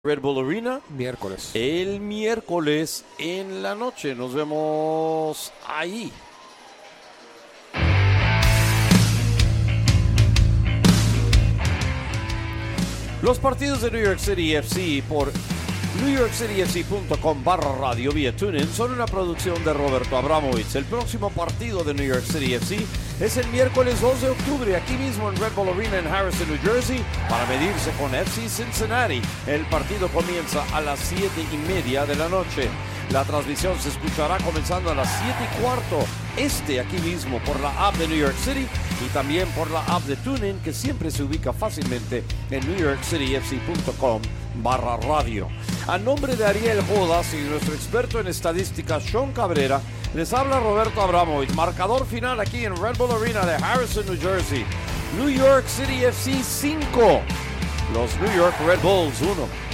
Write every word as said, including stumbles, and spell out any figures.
Red Bull Arena. Miércoles. El miércoles en la noche. Nos vemos ahí. Los partidos de New York City F C por New York City F C punto com barra radio vía TuneIn son una producción de Roberto Abramovich. El próximo partido de New York City F C es el miércoles dos de octubre aquí mismo en Red Bull Arena en Harrison, New Jersey, para medirse con F C Cincinnati. El partido comienza a las siete y media de la noche. La transmisión se escuchará comenzando a las siete y cuarto este aquí mismo por la app de New York City y también por la app de TuneIn, que siempre se ubica fácilmente en New York City F C punto com barra radio. A nombre de Ariel Jodas y nuestro experto en estadísticas Sean Cabrera, les habla Roberto Abramovich. Marcador final aquí en Red Bull Arena de Harrison, New Jersey. New York City F C cinco, los New York Red Bulls uno.